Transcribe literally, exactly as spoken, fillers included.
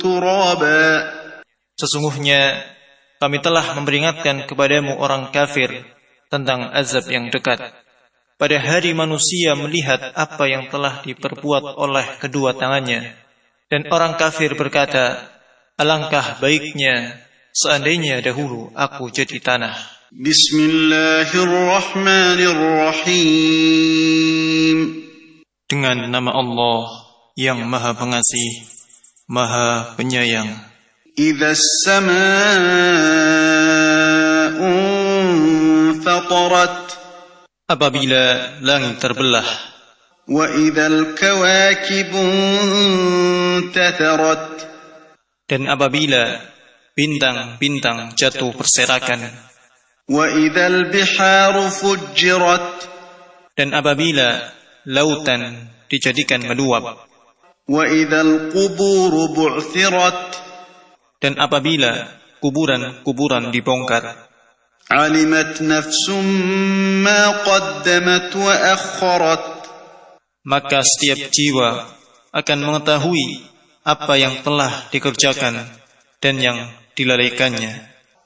ترابا. Sesungguhnya kami telah memperingatkan kepadamu orang kafir tentang azab yang dekat. Pada hari manusia melihat apa yang telah diperbuat oleh kedua tangannya. Dan orang kafir berkata, alangkah baiknya seandainya dahulu aku jadi tanah. Bismillahirrahmanirrahim. Dengan nama Allah yang Maha Pengasih, Maha Penyayang. Idza as-samaa'u fatarat. Apabila langit terbelah. Wa idzal kawakibu intatharat. Dan apabila bintang-bintang jatuh berserakan. Wa idzal biharu fujjirat. Dan apabila lautan dijadikan meluap. Wa idzal quburu bu'thirat. Dan apabila kuburan-kuburan dibongkar. Alimat nafsum ma qaddamat wa akharat. Maka setiap jiwa akan mengetahui apa yang telah dikerjakan dan yang dilalaikannya.